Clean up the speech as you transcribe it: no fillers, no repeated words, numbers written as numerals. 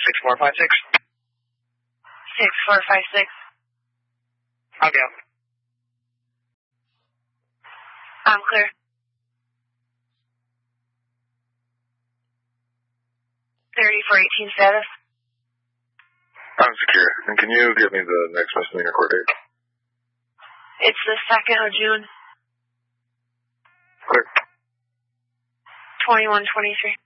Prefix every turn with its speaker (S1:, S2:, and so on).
S1: 6456.
S2: 6456.
S1: I'll go.
S2: I'm clear. 30-418 status.
S3: I'm secure. And can you give me the next misdemeanor court date?
S2: It's the 2nd of June.
S3: Clear.
S2: 2123.